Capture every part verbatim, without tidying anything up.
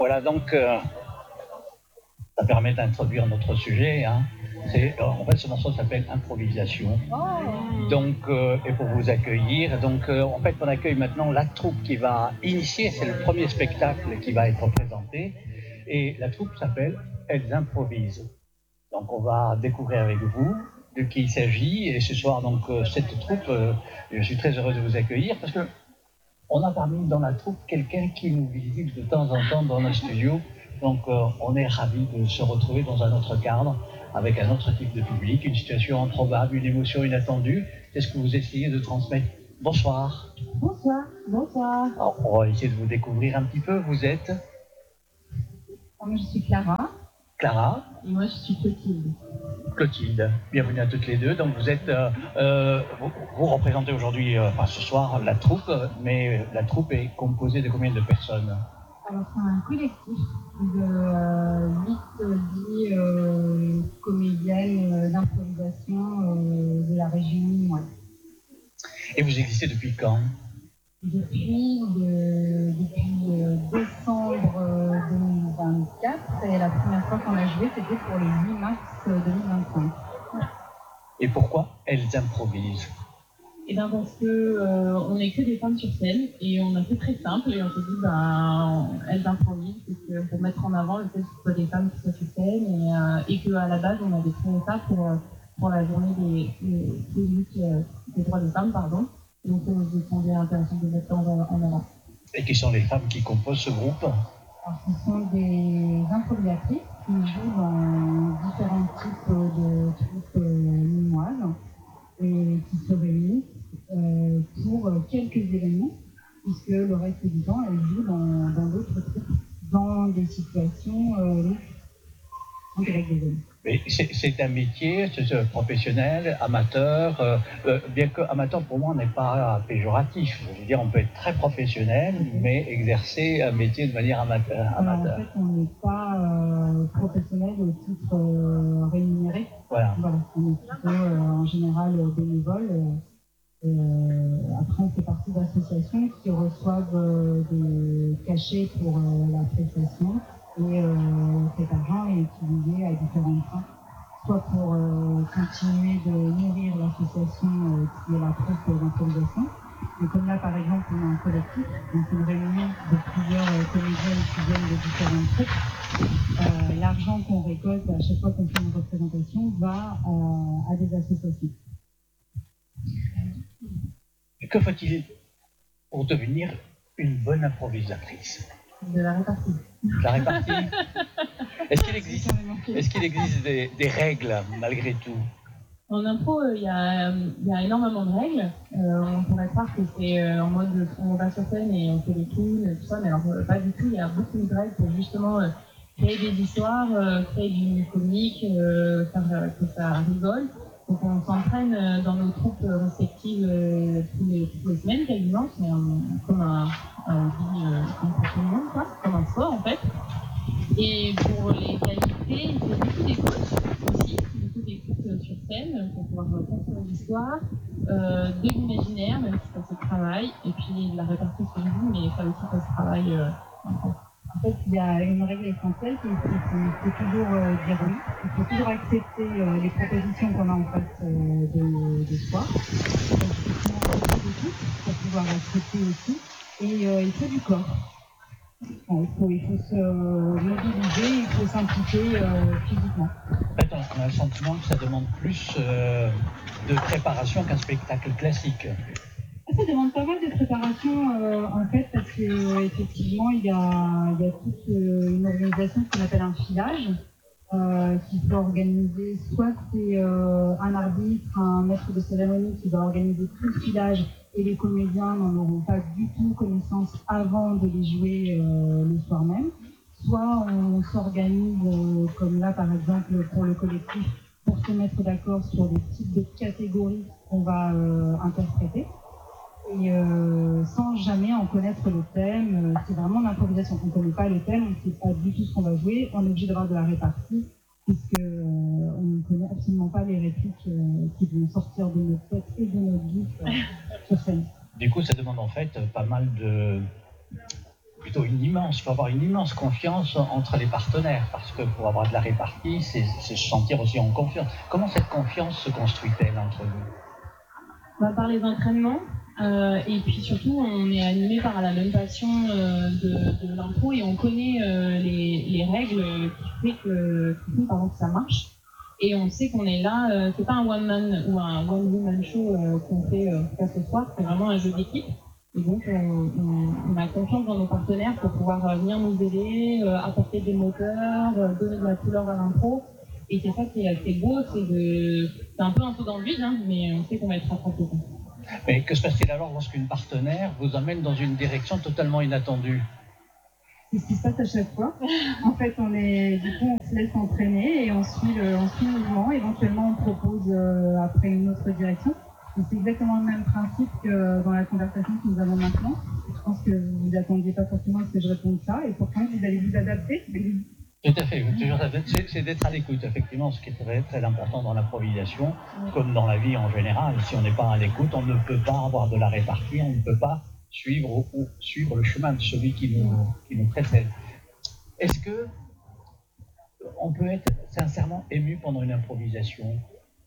Voilà, donc euh, ça permet d'introduire notre sujet. Hein. C'est, euh, en fait, ce morceau s'appelle Improvisation. Oh. Donc, euh, et pour vous accueillir, donc euh, en fait, on accueille maintenant la troupe qui va initier. C'est le premier spectacle qui va être présenté, et la troupe s'appelle Elles improvisent. Donc, on va découvrir avec vous de qui il s'agit. Et ce soir, donc, euh, cette troupe, euh, je suis très heureux de vous accueillir parce que on a parmi dans la troupe quelqu'un qui nous visite de temps en temps dans notre studio. Donc euh, on est ravis de se retrouver dans un autre cadre, avec un autre type de public, une situation improbable, une émotion inattendue. C'est ce que vous essayez de transmettre. Bonsoir. Bonsoir, bonsoir. Alors, on va essayer de vous découvrir un petit peu. Vous êtes Moi, je suis Clara. Clara. Et moi, je suis Clotilde. Clotilde, bienvenue à toutes les deux. Donc vous êtes, euh, euh, vous, vous représentez aujourd'hui, euh, enfin ce soir, la troupe, mais la troupe est composée de combien de personnes? Alors c'est un collectif de euh, huit dix euh, comédiennes euh, d'improvisation euh, de la région lilloise. Et vous existez depuis quand? Depuis, de, depuis euh, décembre euh, deux mille vingt-quatre, et la première fois qu'on a joué, c'était pour le huit mars deux mille vingt-cinq. Et pourquoi elles improvisent? Et bien parce que euh, on n'est que des femmes sur scène, et on a fait très simple, et on s'est dit ben elles improvisent, parce que pour mettre en avant le fait que ce soit des femmes qui soient sur scène, et, euh, et qu'à la base on avait créé ça pour, pour la journée des, des, des, luttes, euh, des droits des femmes, pardon. Donc ça nous semblait intéressant de mettre ça en, en avant. Et qui sont les femmes qui composent ce groupe? Alors, ce sont des improvisatrices qui jouent dans différents types de troupes lilloises et qui se réunissent euh, pour quelques événements, puisque le reste du temps, elles jouent dans, dans d'autres troupes, dans des situations euh, avec des hommes. Mais c'est, c'est un métier c'est professionnel, amateur, euh, euh, bien que amateur pour moi n'est pas péjoratif. Je veux dire, on peut être très professionnel, okay, mais exercer un métier de manière amateur. Alors, en fait, on n'est pas euh, professionnel au titre euh, rémunéré. Voilà. Voilà. On est plutôt euh, en général bénévole. Euh, euh, après, on fait partie d'associations qui reçoivent euh, des cachets pour euh, la prestation. Et euh, cet argent est utilisé à différentes fins, soit pour euh, continuer de nourrir l'association euh, qui est la troupe d'improvisation. Et comme là, par exemple, on a un collectif, donc une réunion de plusieurs euh, comédiennes qui viennent de différentes troupes. Euh, l'argent qu'on récolte à chaque fois qu'on fait une représentation va euh, à des associations. Que faut-il pour devenir une bonne improvisatrice? De la répartie. La répartie. Est-ce qu'il existe, est-ce qu'il existe des, des règles malgré tout? En impro, il euh, y, y a énormément de règles. Euh, on pourrait croire que c'est euh, en mode on va sur scène et on fait des clowns, tout ça, mais alors euh, pas du tout. Il y a beaucoup de règles pour justement euh, créer des histoires, euh, créer du comique, euh, faire euh, que ça rigole. Donc on s'entraîne euh, dans nos troupes respectives euh, tous les, toutes les semaines quasiment. C'est un, comme un, un hobby euh, comme pour tout le monde, quoi. Comme un sport en fait. Et pour les qualités, il faut beaucoup d'écoute aussi, beaucoup d'écoute sur scène pour pouvoir construire l'histoire, euh, de l'imaginaire, même si ça se travaille, et puis de la répartie sur vous, mais ça aussi ça se travaille. Euh, en fait, il y a une règle essentielle qui est qu'il faut toujours euh, dire oui, il faut toujours accepter euh, les propositions qu'on a en face euh, de, de soi. Donc, il faut d'écoute pour pouvoir accepter aussi, et euh, il faut du corps. Il faut, il faut se mobiliser, il faut s'impliquer euh, physiquement. En fait, on a le sentiment que ça demande plus euh, de préparation qu'un spectacle classique. Ça demande pas mal de préparation euh, en fait, parce qu'effectivement il y a, il y a toute une organisation qu'on appelle un filage euh, qu'il faut organiser. Soit c'est euh, un arbitre, un maître de cérémonie qui va organiser tout le filage, et les comédiens n'en auront pas du tout connaissance avant de les jouer euh, le soir même. Soit on s'organise, euh, comme là par exemple pour le collectif, pour se mettre d'accord sur des types de catégories qu'on va euh, interpréter. Et euh, sans jamais en connaître le thème, c'est vraiment l'improvisation. On ne connaît pas le thème, on ne sait pas du tout ce qu'on va jouer, on est obligé d'avoir de la répartie, puisque euh, on ne connaît absolument pas les répliques euh, qui vont sortir de notre tête et de notre bouche euh, sur scène. Du coup, ça demande en fait pas mal de, plutôt une immense, il faut avoir une immense confiance entre les partenaires, parce que pour avoir de la répartie, c'est se sentir aussi en confiance. Comment cette confiance se construit-elle entre vous? Bah, par les entraînements, euh, et puis surtout, on est animé par la même passion euh, de, de l'impro et on connaît euh, les, les règles qui font que, qui font, pardon, que ça marche. Et on sait qu'on est là, euh, c'est pas un one-man ou un one-woman show euh, qu'on fait euh, ce soir, c'est vraiment un jeu d'équipe. Et donc, on, on, on a confiance dans nos partenaires pour pouvoir euh, venir nous aider, euh, apporter des moteurs, euh, donner de la couleur à l'impro. Et c'est ça qui est assez beau, c'est de, c'est un peu un saut dans le vide, hein, mais on sait qu'on va être rattrapé. Mais que se passe-t-il alors lorsqu'une partenaire vous amène dans une direction totalement inattendue? C'est ce qui se passe à chaque fois. En fait, on est, du coup, on se laisse entraîner et on suit le, on suit le mouvement. Éventuellement, on propose euh, après une autre direction. Et c'est exactement le même principe que dans la conversation que nous avons maintenant. Je pense que vous vous attendiez pas forcément à ce que je réponde ça, et pourtant vous allez vous adapter. Tout à fait, c'est, c'est d'être à l'écoute, effectivement, ce qui est très, très important dans l'improvisation, comme dans la vie en général. Si on n'est pas à l'écoute, on ne peut pas avoir de la répartie, on ne peut pas suivre, ou, suivre le chemin de celui qui nous, qui nous précède. Est-ce que on peut être sincèrement ému pendant une improvisation?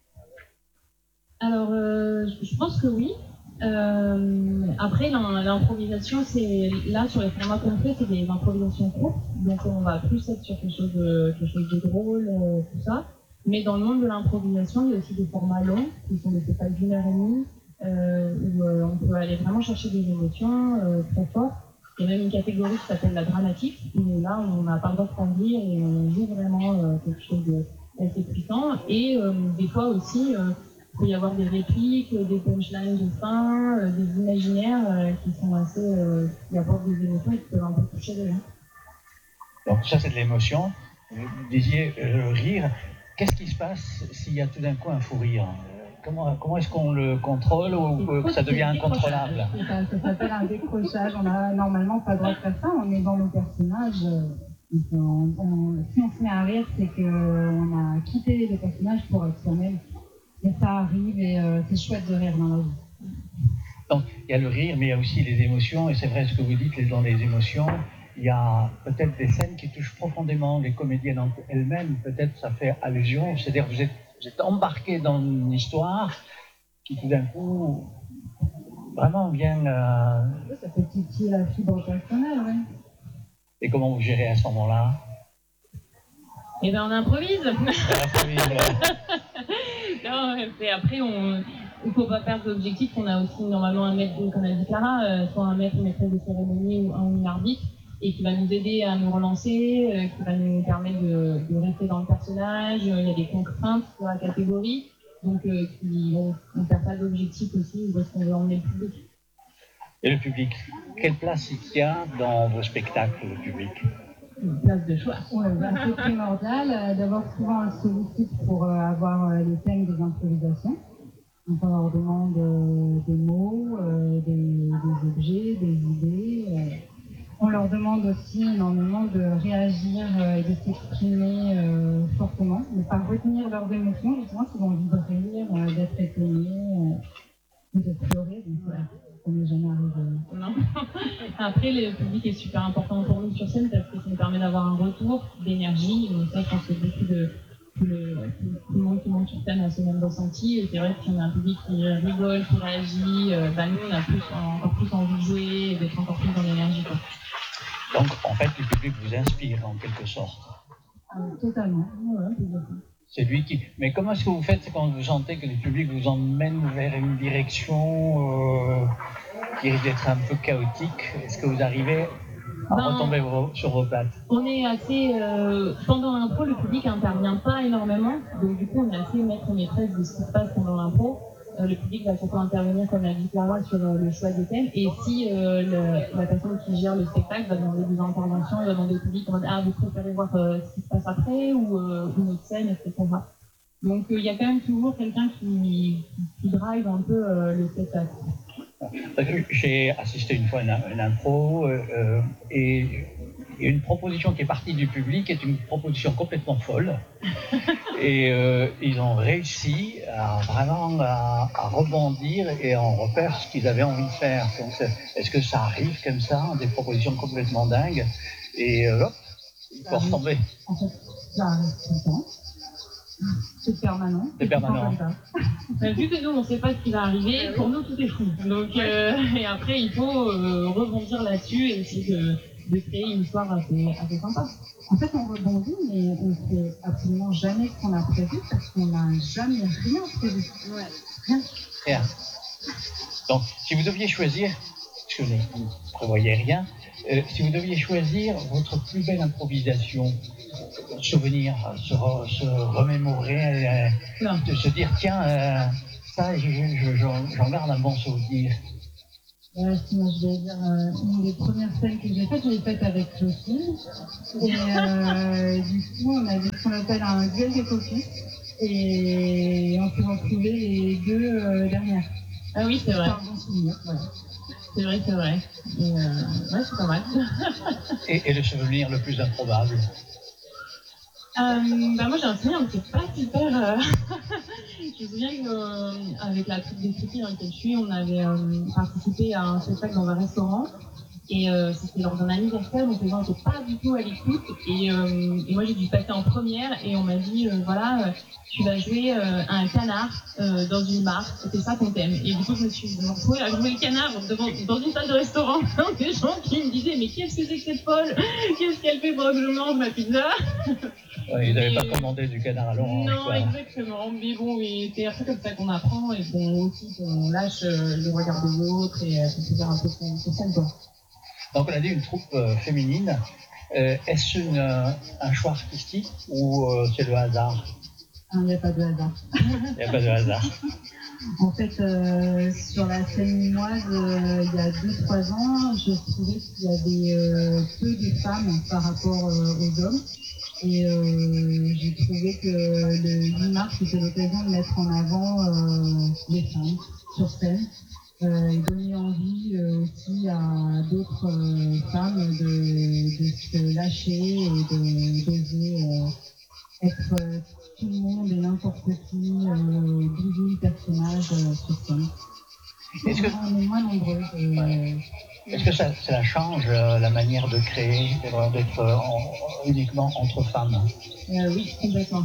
Alors, euh, je pense que oui. Euh, après, l'improvisation, c'est là sur les formats qu'on fait, c'est des improvisations courtes, donc on va plus être sur quelque chose de, quelque chose de drôle, euh, tout ça. Mais dans le monde de l'improvisation, il y a aussi des formats longs, qui sont des spectacles d'une heure et demie, euh, où euh, on peut aller vraiment chercher des émotions euh, très fortes. Il y a même une catégorie qui s'appelle la dramatique, où là, on n'a pas le droit de conduire et on joue vraiment euh, quelque chose d'assez puissant. Et euh, des fois aussi, euh, il peut y avoir des répliques, des punchlines de fin, euh, des imaginaires euh, qui sont assez, euh, qui apportent des émotions et qui peuvent un peu toucher les gens. Donc ça, c'est de l'émotion. Vous disiez euh, rire. Qu'est-ce qui se passe s'il y a tout d'un coup un fou rire? Comment, comment est-ce qu'on le contrôle ou euh, que ça devient incontrôlable? Ça, ça s'appelle un décrochage. On n'a normalement pas le droit de faire ça. On est dans nos personnages. Donc on, on, si on se met à rire, c'est qu'on a quitté les personnages pour être soi-même. Et ça arrive et euh, c'est chouette de rire dans la vie. Donc il y a le rire, mais il y a aussi les émotions. Et c'est vrai ce que vous dites, dans les émotions, il y a peut-être des scènes qui touchent profondément les comédiennes elles-mêmes. Peut-être ça fait allusion. C'est-à-dire que vous êtes, vous êtes embarqué dans une histoire qui tout d'un coup vraiment vient... Euh... Ça fait titiller la fibre personnelle, oui. Et comment vous gérez à ce moment-là? Eh bien, on improvise. On improvise, ouais. Non, et après, on... il ne faut pas perdre l'objectif. On a aussi normalement un maître, comme a dit Clara, euh, soit un maître ou maîtresse de cérémonie ou un, ou une arbitre, et qui va nous aider à nous relancer, euh, qui va nous permettre de, de rester dans le personnage. Il y a des contraintes sur la catégorie, donc euh, qui ne perd pas d'objectif aussi, où est-ce qu'on veut emmener le public. Et le public, quelle place il tient dans vos spectacles, le public? Une place de choix. Ouais, c'est primordial. Euh, D'abord, souvent, on sollicite pour euh, avoir euh, les thèmes des improvisations. Donc, on leur demande euh, des mots, euh, des, des objets, des idées. Euh. On leur demande aussi énormément de réagir euh, et de s'exprimer euh, fortement, de ne pas retenir leurs émotions, justement, qu'ils ont envie de rire, euh, d'être étonnés, euh, de pleurer. Donc, voilà. Ça n'est jamais arrivé. Non. Après, le public est super important pour nous sur scène parce que ça nous permet d'avoir un retour d'énergie. Donc ça, je pense que beaucoup de tout le, tout le monde qui monte sur scène a ce même ressenti. Et c'est vrai que si on a un public qui rigole, qui réagit, euh, bah nous, on a plus, encore plus envie de jouer et d'être encore plus dans l'énergie. Quoi. Donc, en fait, le public vous inspire en quelque sorte. Ah, totalement. Ouais, c'est lui qui... Mais comment est-ce que vous faites quand vous sentez que le public vous emmène vers une direction euh, qui risque d'être un peu chaotique? Est-ce que vous arrivez à ben, retomber vos, sur vos pattes? On est assez... Euh, pendant l'impro, le public n'intervient pas énormément. Donc du coup, on est assez maître et maîtresse de ce qui se passe pendant l'impro. Euh, le public va surtout intervenir, comme l'a dit Clara, sur euh, le choix des thèmes. Et si euh, le, la personne qui gère le spectacle va demander des interventions, il va demander au public en mode « Ah, vous préférez voir euh, ce qui se passe après ou euh, une autre scène, et cetera » Donc il euh, y a quand même toujours quelqu'un qui, qui drive un peu euh, le spectacle. J'ai assisté une fois à une, une impro euh, et une proposition qui est partie du public est une proposition complètement folle. Et euh, ils ont réussi à vraiment à, à rebondir et en refaire ce qu'ils avaient envie de faire. Donc, est-ce que ça arrive comme ça, des propositions complètement dingues, et euh, hop, il faut retomber. En fait, ça arrive tout le temps. C'est permanent. C'est permanent. Bah, vu que nous, on ne sait pas ce qui va arriver, pour nous, tout est fou. Donc, euh, et après, il faut euh, rebondir là-dessus et essayer de, de créer une histoire assez, assez sympa. En fait, on rebondit, mais on ne fait absolument jamais ce qu'on a prévu parce qu'on n'a jamais rien prévu. Ouais. Rien. Rien. Donc, si vous deviez choisir, parce que vous ne prévoyez rien, euh, si vous deviez choisir votre plus belle improvisation, souvenir, se, re, se remémorer, euh, de se dire, tiens, euh, ça, je, je, je, j'en garde un bon souvenir. Euh, si moi je vais dire euh, une des premières scènes que j'ai faites, je l'ai faite avec Jocelyne. Et euh, du coup, on avait ce qu'on appelle un duel des copies. Et on s'est retrouvés les deux euh, dernières. Ah oui, c'est vrai. C'est un bon souvenir, voilà. C'est vrai, c'est vrai. Et euh, ouais, c'est pas mal. et, et le souvenir le plus improbable? Euh, bah moi j'ai un souvenir, mais c'est pas super. Euh... je me souviens qu'avec euh, la troupe des Fruities dans laquelle je suis, on avait euh, participé à un spectacle dans un restaurant. Et euh, c'était lors d'un anniversaire, donc les gens n'étaient pas du tout à l'écoute. Et, euh, et moi j'ai dû passer en première et on m'a dit euh, voilà, euh, tu vas jouer euh, un canard euh, dans une mare, c'était ça ton thème. Et du coup je me suis retrouvée à jouer le canard devant, dans une salle de restaurant, donc des gens qui me disaient mais qu'est-ce que c'est que cette folle? Qu'est-ce qu'elle fait pendant que je mange ma pizza? Ouais, ils n'avaient pas commandé du canard à l'orange. Non, quoi. Exactement. Mais bon, c'est un peu comme ça qu'on apprend et qu'on aussi qu'on lâche euh, le regard des autres et qu'on se faire un peu son scène quoi. Donc on a dit une troupe euh, féminine. Euh, est-ce une, euh, un choix artistique ou euh, c'est le hasard? Il n'y a pas de hasard. Il n'y a pas de hasard. En fait, euh, sur la scène limoise, euh, il y a deux trois ans, je trouvais qu'il y avait euh, peu de femmes par rapport euh, aux hommes. Et euh, j'ai trouvé que le huit mars, c'était l'occasion de mettre en avant euh, les femmes sur scène. Euh, et donner envie euh, aussi à d'autres euh, femmes de, de se lâcher et de d'oser euh, être euh, tout le monde et n'importe qui, euh, bidouille personnage euh, sur scène. Est-ce que on est moins nombreux. Euh, ouais. Est-ce que ça, ça change euh, la manière de créer, d'être euh, en, uniquement entre femmes? euh, Oui, complètement.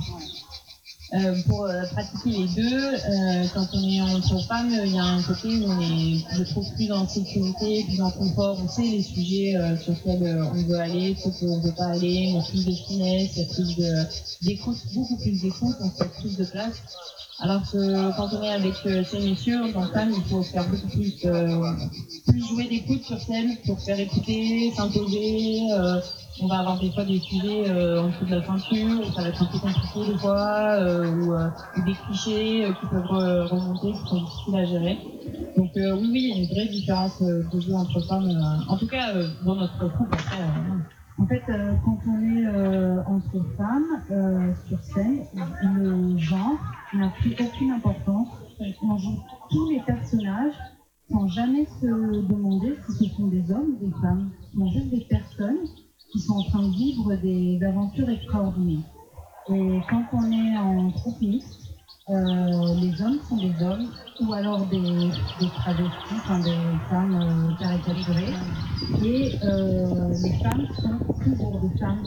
Euh, pour euh, pratiquer les deux, euh, quand on est entre femmes, il y a un côté où on est, je trouve, plus en sécurité, plus en confort. On sait les sujets euh, sur lesquels euh, on veut aller, ceux qu'on ne veut pas aller. Il y a plus de finesse, il y a plus de, d'écoute, beaucoup plus d'écoute, on fait plus de place. Alors que quand on est avec euh, ces messieurs, en tant que femme, il faut faire beaucoup plus, euh, plus jouer d'écoute sur scène pour faire écouter, s'imposer. Euh, on va avoir des fois des sujets euh, en dessous de la ceinture, où ça va être un peu compliqué des fois, euh, ou, euh, ou des clichés euh, qui peuvent re- remonter, qui sont difficiles à gérer. Donc euh, oui, oui, il y a une vraie différence euh, de jeu entre femmes, euh, en tout cas euh, dans notre couple. Après, euh, En fait, euh, quand on est euh, entre femmes euh, sur scène, le genre n'a plus aucune importance. On joue tous les personnages sans jamais se demander si ce sont des hommes ou des femmes. Ce sont juste des personnes qui sont en train de vivre des aventures extraordinaires. Et quand on est en troupe mixte, euh, les hommes sont des hommes ou alors des, des travestis, enfin des femmes euh, caricaturées, et euh, les femmes sont toujours des femmes.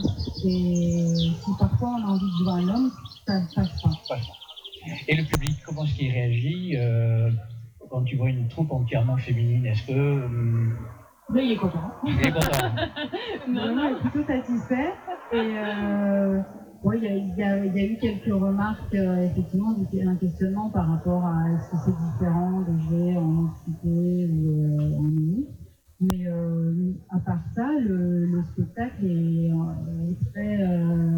Et si parfois on a envie de jouer un homme, ça ne passe pas. Et le public, comment est-ce qu'il réagit euh, quand tu vois une troupe entièrement féminine? Est-ce que... Hum... Là, il est content. Il est content. Non, non, il est plutôt satisfait. Et euh, oui, il y, y, y a eu quelques remarques, euh, effectivement, un questionnement par rapport à est-ce que c'est différent de jouer en mixité ou euh, en mini. Mais euh, à part ça, le, le spectacle est, est très, euh,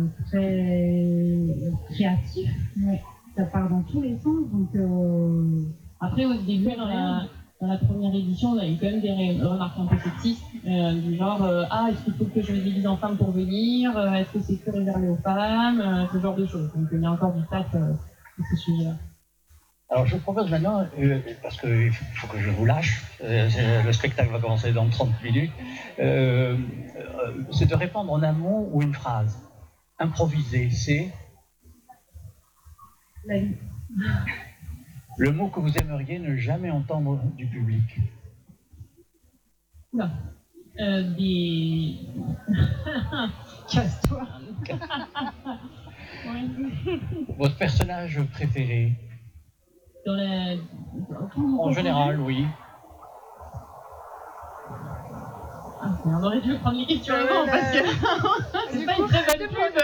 très créatif. Ouais. Ça part dans tous les sens. Donc, euh, après, au début, dans la, dans la première édition, on a eu quand même des remarques un peu sexistes, euh, du genre euh, ah, est-ce qu'il faut que je me déguise en femme pour venir? euh, Est-ce que c'est que réservé aux femmes? euh, Ce genre de choses. Donc, il y a encore du taf euh, sur ce sujet-là. Alors, je vous propose maintenant, euh, parce qu'il faut que je vous lâche, euh, le spectacle va commencer dans trente minutes, euh, euh, c'est de répondre en un mot ou une phrase. Improviser, c'est La vie. Le mot que vous aimeriez ne jamais entendre du public. Non. Euh, des... Casse-toi. Ouais. Votre personnage préféré? Dans la... En général, oui. Ah, on aurait dû prendre les questions avant parce que c'est pas une très bonne pub.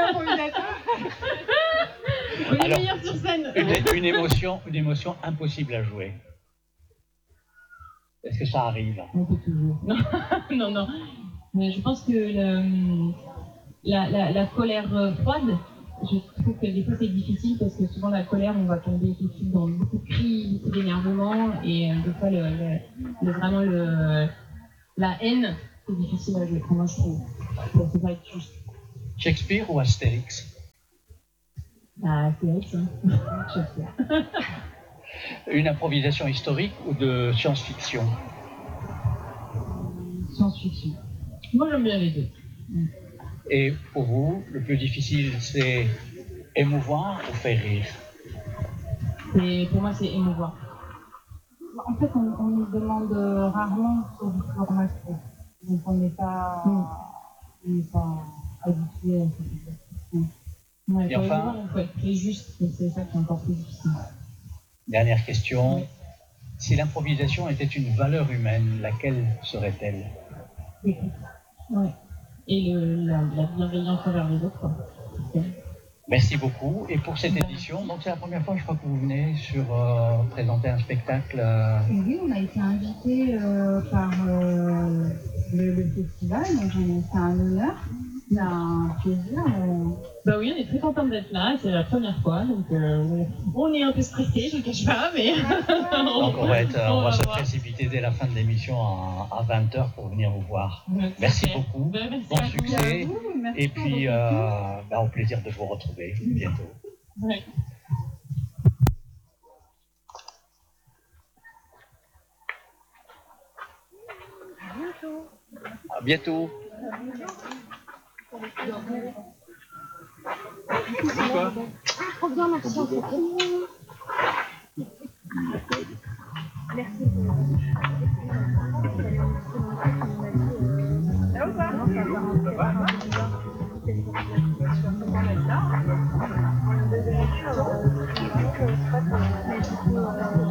On est Alors, meilleurs sur scène. Une, une émotion, une émotion impossible à jouer. Est-ce que ça arrive? On peut toujours. Non, non, non. Mais je pense que le, la, la, la colère froide, je trouve que des fois c'est difficile parce que souvent la colère, on va tomber tout de suite dans beaucoup de cris, beaucoup d'énervement et euh, des fois le, le, le, vraiment le, la haine, c'est difficile à jouer. Moi je trouve. Ça peut pas être juste. Shakespeare ou Astérix? Ah, c'est vrai, ça. Shakespeare. Une improvisation historique ou de science-fiction? Science-fiction. Moi j'aime bien les deux. Et pour vous, le plus difficile, c'est émouvoir ou faire rire? Et pour moi, c'est émouvant. En fait, on, on nous demande rarement sur du format court. Donc on n'est pas, mm. on n'est pas habitué à cette chose. Ouais, Et enfin, on peut être très juste, mais c'est ça qui est encore plus difficile. Dernière question. Oui. Si l'improvisation était une valeur humaine, laquelle serait-elle? L'écoute. Ouais. Et le, la, la bienveillance envers les autres. Okay. Merci beaucoup. Et pour cette édition, donc c'est la première fois, je crois, que vous venez sur euh, présenter un spectacle. Euh... Oui, on a été invité euh, par euh, le, le festival, donc c'est un honneur, c'est un plaisir. Euh... Bah oui, on est très contente d'être là, c'est la première fois, donc euh, on est un peu stressé, je ne cache pas, mais... donc on va, être, on on va, va se voir. précipiter dès la fin de l'émission à, à vingt heures pour venir vous voir. Ouais, merci super. beaucoup, bah, merci bon succès, vous, et puis euh, bah, au plaisir de vous retrouver bientôt. Ouais. À bientôt. C'est quoi? Trop bien, merci. Merci. Ça va ou pas?